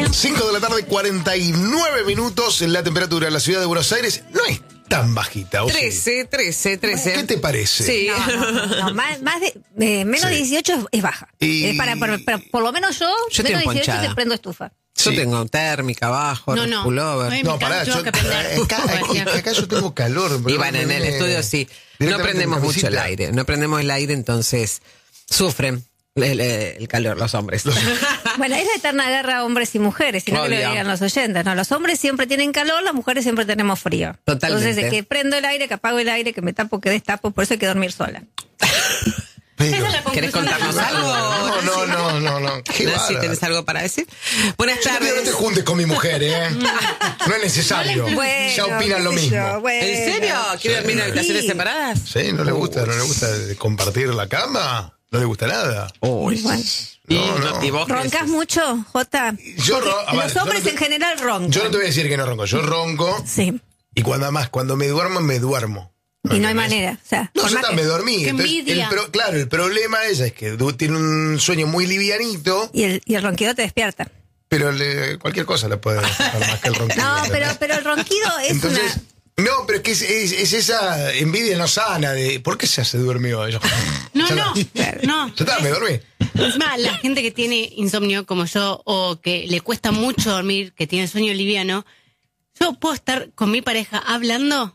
5 de la tarde, 49 minutos. La temperatura en la ciudad de Buenos Aires no es tan bajita. 13. ¿Qué te parece? Sí. No, más de menos de 18 es baja. Y- Para por lo menos yo Yo menos de tengo 18 ponchada. te prendo estufa. Yo Sí. tengo térmica abajo, No. pullover. Ay, No, mi pará, casa yo, tengo que prender. acá yo tengo calor. Y bueno, en el estudio sí. No Directamente prendemos en mucho el camisita. aire. No prendemos el aire, entonces sufren el calor los hombres. Bueno, es la eterna guerra hombres y mujeres, sino que lo Obvio. digan los oyentes. No, los hombres siempre tienen calor, las mujeres siempre tenemos frío. Totalmente. Entonces, que prendo el aire, que apago el aire, que me tapo, que destapo, por eso hay que dormir sola. Pero- Esa es la ¿Querés conclusión de contarnos la algo? No. Qué Nancy, bárbaro. ¿tenés algo para decir? Buenas Yo te pido, no te tardes. juntes con mi mujer, ¿eh? No es necesario. Bueno, Ya opinan lo qué sé mismo. yo, bueno. ¿En serio? ¿Quiere dormir en habitaciones Sí. separadas? ¿Sí? ¿No le gusta compartir la cama? ¿No le gusta nada? Uy. Bueno. ¿Y vos qué ¿Roncas decís? mucho, Jota? Yo Porque a ver, los yo hombres no te- en general roncan. Yo no te voy a decir que no ronco. Yo ronco Sí, y cuando me duermo, me duermo. y no hay manera. O sea, No, por yo más también que- me dormí. Qué Entonces, envidia. claro, el problema es que tiene un sueño muy livianito, y el ronquido te despierta. pero cualquier cosa le puede dejar más que el ronquido. No, ¿entendés? pero el ronquido es Entonces, una... no, pero es que es esa envidia no sana de ¿por qué se durmió? Yo, No. ya está, me dormí. Encima, la gente que tiene insomnio como yo o que le cuesta mucho dormir, que tiene sueño liviano, yo puedo estar con mi pareja hablando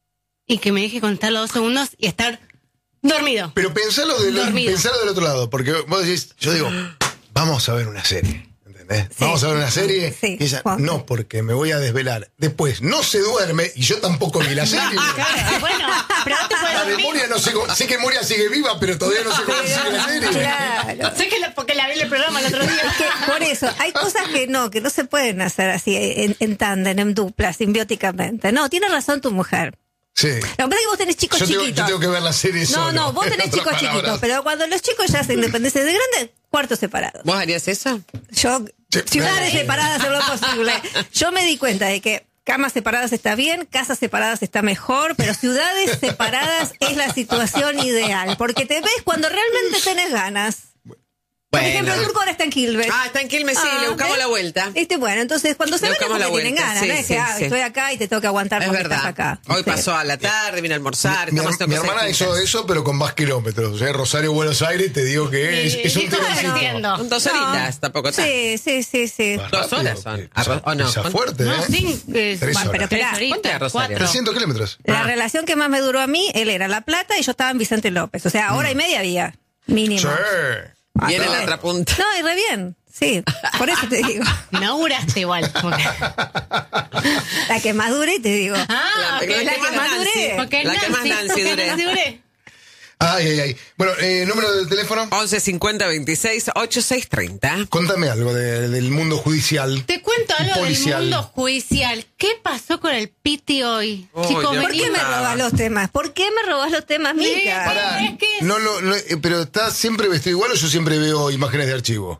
y que me deje contarlo 2 segundos y estar dormido. Pero pensalo del otro lado, porque vos decís, yo digo, vamos a ver una serie, ¿entendés? Sí. Vamos a ver una serie, Sí. y ella, no, porque me voy a desvelar. Después, no se duerme, y yo tampoco vi la serie. Claro, bueno, pero no te puedes La dormir. memoria no sé, sé que Moria sigue viva, pero todavía no sé cómo sigue la serie. Claro. Sé que porque la vi en el programa el otro día. Es que por eso, hay cosas que no se pueden hacer así en tándem, en dupla, simbióticamente. No, tiene razón tu mujer. Sí. Lo que pasa es que vos tenés chicos Yo chiquitos. tengo que ver la serie solo. No, vos en tenés otras chicos palabras. chiquitos, pero cuando los chicos ya se independicen de grande, cuartos separados. ¿Vos harías eso? Yo, Sí. ciudades separadas es lo posible. Yo me di cuenta de que camas separadas está bien, casas separadas está mejor, pero ciudades separadas es la situación ideal, porque te ves cuando realmente tenés ganas. Por ejemplo, el turco ahora está en Quilmes. Ah, está en Quilmes, sí, le buscamos ¿ves? la vuelta. Bueno, entonces cuando se Le ven es buscamos porque la tienen vuelta, ganas, sí, no es sí, que sí. estoy acá y te tengo que aguantar Es porque verdad. estás acá. Hoy ¿viste? pasó a la tarde, vine a almorzar. Mi, estamos haciendo mi cosas hermana hizo distintas. eso, pero con más kilómetros. O sea, Rosario, Buenos Aires, te digo que es un Hijo, tironcito. entiendo. Son 2 horitas, tampoco tanto. Sí. Más 2 rápido, horas son. Esa, ¿O no? esa fuerte, No, ¿eh? sí, 3 bueno, horas. pero esperá, ¿cuánto era Rosario? 300 kilómetros. La relación que más me duró a mí, él era La Plata y yo estaba en Vicente López. O sea, hora y media había, mínimo. Sí. Viene Ah, la sí. otra punta. No, y re bien, sí. Por eso te digo. Inauguraste igual. La que más dure, te digo. Ah, La ok, que más Nancy. dure. Porque La que más Nancy dure. Ay. Bueno, número del teléfono. 11 50 26 86 30. Contame algo del mundo judicial. Te cuento algo Policial. del mundo judicial. ¿Qué pasó con el Piti hoy? Oh, Chicos, Dios ¿Por qué me Nada. robas los temas? ¿Por qué me robas los temas, Mica? Pará, es que- no, pero ¿está siempre vestido igual o yo siempre veo imágenes de archivo?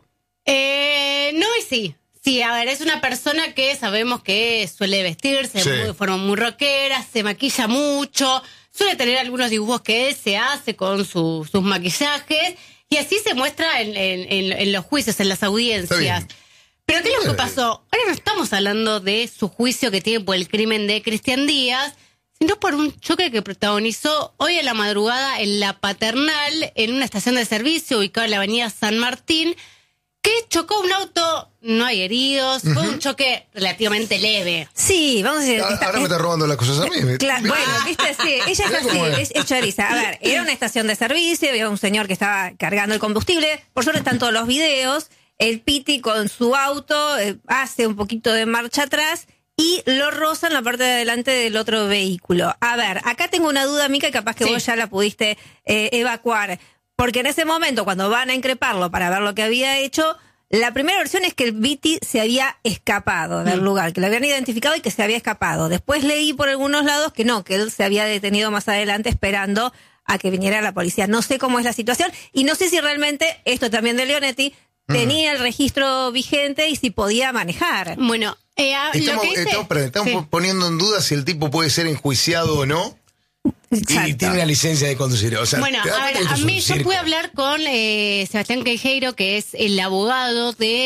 No y sí. Sí, a ver, es una persona que sabemos que suele vestirse Sí. de forma muy rockera, se maquilla mucho, suele tener algunos dibujos que él se hace con sus maquillajes y así se muestra en los juicios, en las Está audiencias. bien. Pero ¿qué es lo que pasó? Ahora no estamos hablando de su juicio que tiene por el crimen de Cristian Díaz, sino por un choque que protagonizó hoy a la madrugada en La Paternal, en una estación de servicio ubicada en la avenida San Martín, que chocó un auto, no hay heridos, fue un choque relativamente leve. Sí, vamos a decir. Ahora me está robando las cosas a mí. Bueno, viste, sí, ella es Mirá cómo así, es choriza. A ver, era una estación de servicio, había un señor que estaba cargando el combustible, por suerte están todos los videos, el Piti con su auto hace un poquito de marcha atrás y lo roza en la parte de adelante del otro vehículo. A ver, acá tengo una duda, Mica, y capaz que Sí. vos ya la pudiste evacuar, porque en ese momento, cuando van a increparlo para ver lo que había hecho, la primera versión es que el Piti se había escapado del lugar, que lo habían identificado y que se había escapado. Después leí por algunos lados que no, que él se había detenido más adelante esperando a que viniera la policía. No sé cómo es la situación y no sé si realmente, esto también de Leonetti, tenía el registro vigente y si podía manejar. Bueno, lo que dice... Estamos Sí. poniendo en duda si el tipo puede ser enjuiciado o no. Y Exacto. tiene una licencia de conducir. O sea, Bueno, ¿te das a ver, cuenta que a esto es mí un yo circo? pude hablar con Sebastián Queijeiro, que es el abogado de él,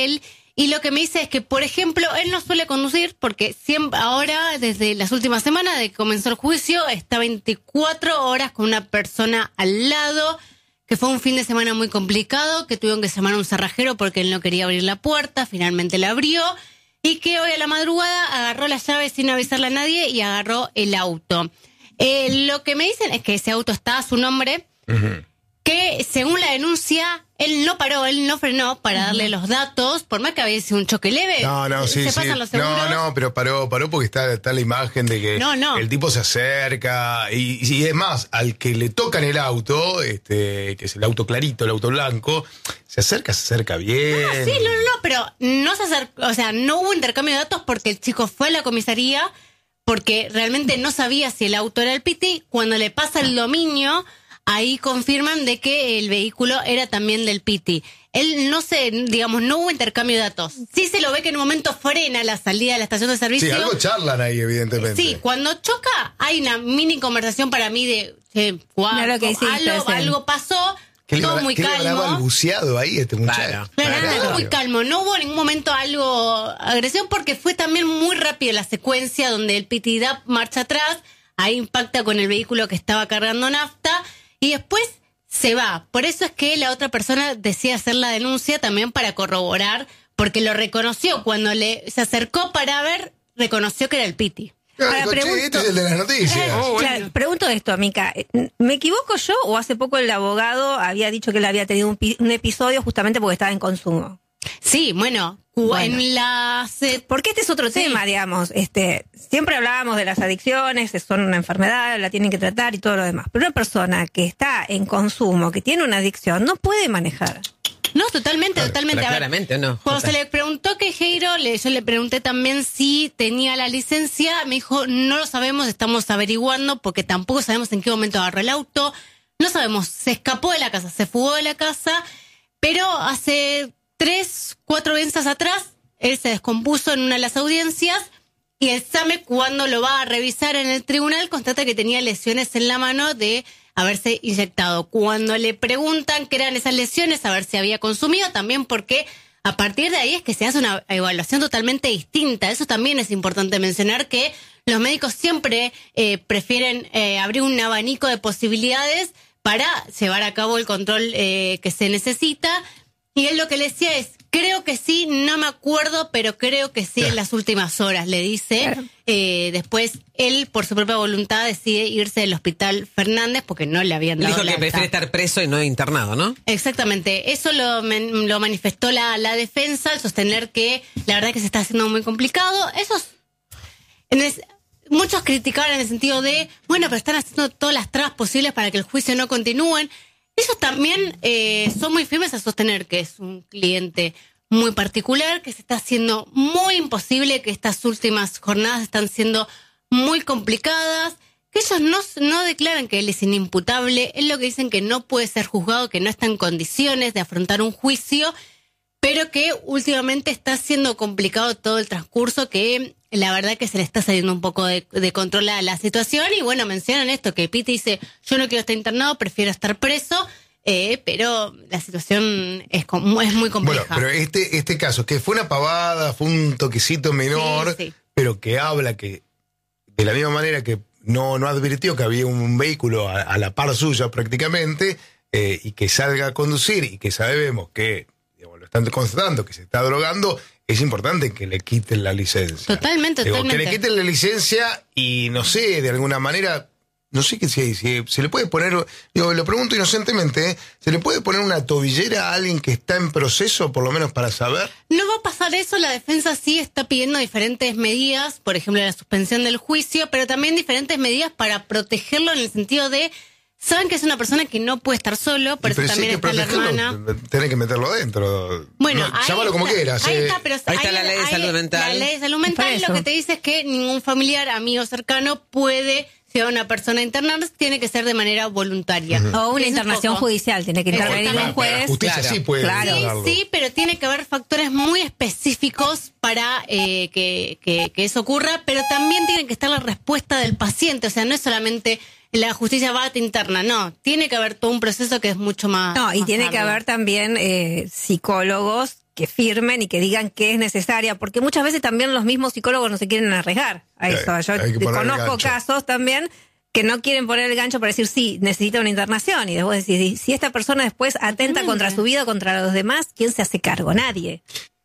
Y lo que me dice es que, por ejemplo, él no suele conducir porque siempre, ahora, desde las últimas semanas de que comenzó el juicio, está 24 horas con una persona al lado, que fue un fin de semana muy complicado, que tuvieron que llamar a un cerrajero porque él no quería abrir la puerta, finalmente la abrió, y que hoy a la madrugada agarró las llaves sin avisarle a nadie y agarró el auto. Lo que me dicen es que ese auto está a su nombre, que según la denuncia, él no paró, él no frenó para darle los datos, por más que había sido un choque leve. Se pasan los seguros. No, pero paró porque está la imagen de que el tipo se acerca y es más, al que le tocan el auto, que es el auto clarito, el auto blanco, se acerca bien. Pero no se acercó, o sea, no hubo intercambio de datos porque el chico fue a la comisaría porque realmente no sabía si el auto era el Piti. Cuando le pasa el dominio, ahí confirman de que el vehículo era también del Piti. Él no hubo intercambio de datos. Sí se lo ve que en un momento frena la salida de la estación de servicio. Sí, algo charlan ahí, evidentemente. Sí, cuando choca hay una mini conversación para mí de algo pasó. Todo muy calmo. ¿Qué le habrá balbuceado ahí este muchacho? Todo muy calmo. No hubo en ningún momento algo agresión porque fue también muy rápido la secuencia donde el Piti da marcha atrás, ahí impacta con el vehículo que estaba cargando nafta y después se va. Por eso es que la otra persona decide hacer la denuncia también para corroborar, porque lo reconoció cuando se acercó para ver, reconoció que era el Piti. Este es el de las noticias. Claro, pregunto esto, Mica. ¿Me equivoco yo o hace poco el abogado había dicho que él había tenido un episodio justamente porque estaba en consumo? Sí, bueno. Porque este es otro tema, digamos. Siempre hablábamos de las adicciones, son una enfermedad, la tienen que tratar y todo lo demás. Pero una persona que está en consumo, que tiene una adicción, no puede manejar. No, totalmente. Claramente no. Cuando se le preguntó que Jairo, yo le pregunté también si tenía la licencia, me dijo, no lo sabemos, estamos averiguando, porque tampoco sabemos en qué momento agarró el auto, no sabemos, se escapó de la casa, se fugó de la casa, pero hace 3-4 veces atrás, él se descompuso en una de las audiencias, y el SAME, cuando lo va a revisar en el tribunal, constata que tenía lesiones en la mano de haberse inyectado. Cuando le preguntan qué eran esas lesiones, a ver si había consumido, también porque a partir de ahí es que se hace una evaluación totalmente distinta. Eso también es importante mencionar, que los médicos siempre prefieren abrir un abanico de posibilidades para llevar a cabo el control que se necesita. Y él lo que le decía es, creo que sí, no me acuerdo, pero creo que sí en las últimas horas, le dice. Claro. Después, él, por su propia voluntad, decide irse del hospital Fernández porque no le habían dado dijo que prefiere estar preso y no internado, ¿no? Exactamente. Eso lo manifestó la defensa al sostener que la verdad que se está haciendo muy complicado. Muchos criticaron en el sentido de, bueno, pero están haciendo todas las trabas posibles para que el juicio no continúen. Ellos también son muy firmes a sostener que es un cliente muy particular, que se está haciendo muy imposible, que estas últimas jornadas están siendo muy complicadas, que ellos no declaran que él es inimputable, es lo que dicen que no puede ser juzgado, que no está en condiciones de afrontar un juicio, pero que últimamente está siendo complicado todo el transcurso, que la verdad que se le está saliendo un poco de control a la situación. Y bueno, mencionan esto, que Piti dice, yo no quiero estar internado, prefiero estar preso, pero la situación es muy compleja. Bueno, pero este caso, que fue una pavada, fue un toquecito menor, sí. Pero que habla que, de la misma manera que no advirtió que había un vehículo a la par suya prácticamente, y que salga a conducir, y que sabemos que, digamos, lo están constatando, que se está drogando, es importante que le quiten la licencia. Totalmente. Que le quiten la licencia y, no sé, de alguna manera, no sé si se le puede poner, lo pregunto inocentemente, ¿se le puede poner una tobillera a alguien que está en proceso, por lo menos para saber? No va a pasar eso, la defensa sí está pidiendo diferentes medidas, por ejemplo, la suspensión del juicio, pero también diferentes medidas para protegerlo en el sentido de, saben que es una persona que no puede estar solo, por eso también está la hermana. Tenés que meterlo dentro. Bueno, llámalo como quieras. Ahí está, pero ahí está la ley de salud mental. La ley de salud mental lo que te dice es que ningún familiar, amigo cercano puede, si a una persona internarse, tiene que ser de manera voluntaria. Uh-huh. O una internación judicial, tiene que intervenir un juez. La justicia sí puede. Claro. Sí, pero tiene que haber factores muy específicos para que eso ocurra, pero también tiene que estar la respuesta del paciente. O sea, no es solamente la justicia va a interna. No, tiene que haber todo un proceso que es mucho más. No, y más tiene que largo. haber también psicólogos que firmen y que digan que es necesaria, porque muchas veces también los mismos psicólogos no se quieren arriesgar a eso. Yo hay que poner el conozco gancho. casos también que no quieren poner el gancho para decir sí, necesita una internación, y después decir, si esta persona después atenta contra su vida, contra los demás, ¿quién se hace cargo? Nadie.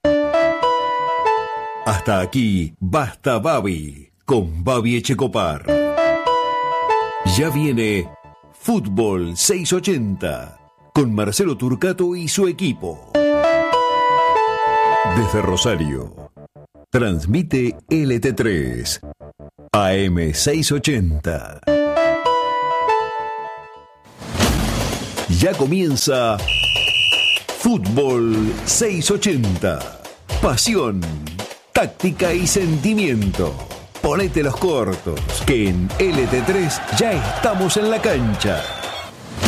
Hasta aquí, Basta Babi, con Babi Echecopar. Ya viene Fútbol 680, con Marcelo Turcato y su equipo. Desde Rosario, transmite LT3, AM 680. Ya comienza Fútbol 680. Pasión, táctica y sentimiento. Ponete los cortos, que en LT3 ya estamos en la cancha.